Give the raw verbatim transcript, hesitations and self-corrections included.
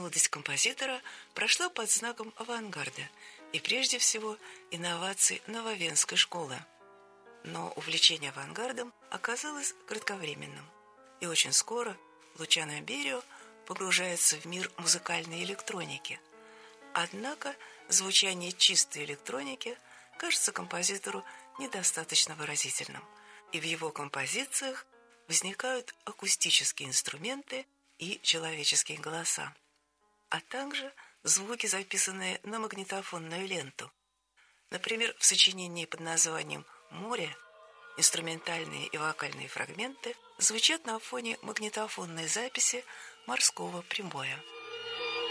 Молодость композитора прошла под знаком авангарда и прежде всего инноваций нововенской школы. Но увлечение авангардом оказалось кратковременным, и очень скоро Лучано Берио погружается в мир музыкальной электроники. Однако звучание чистой электроники кажется композитору недостаточно выразительным, и в его композициях возникают акустические инструменты и человеческие голоса, а также звуки, записанные на магнитофонную ленту. Например, в сочинении под названием «Море» инструментальные и вокальные фрагменты звучат на фоне магнитофонной записи морского прибоя.